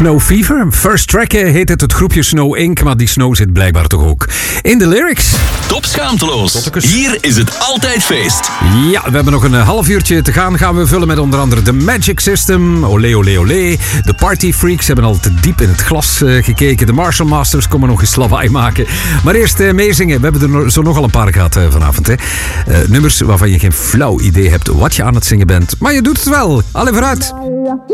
Snow Fever. First Track heet het groepje Snow Inc., maar die Snow zit blijkbaar toch ook in de lyrics. Top schaamteloos. Hier is het altijd feest. Ja, we hebben nog een half uurtje te gaan. Gaan we vullen met onder andere de Magic System, Olé Olé Olé. De Party Freaks hebben al te diep in het glas gekeken. De Marshall Masters komen nog eens lawaai maken. Maar eerst meezingen. We hebben er zo nogal een paar gehad vanavond. Hè. Nummers waarvan je geen flauw idee hebt wat je aan het zingen bent. Maar je doet het wel. Allee, vooruit.